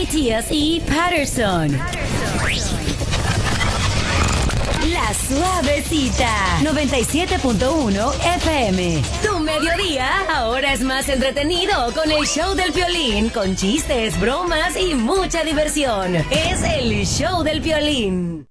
Matías y Patterson. La Suavecita, 97.1 FM. Tu mediodía ahora es más entretenido con el show del Piolín, con chistes, bromas y mucha diversión. Es el show del Piolín.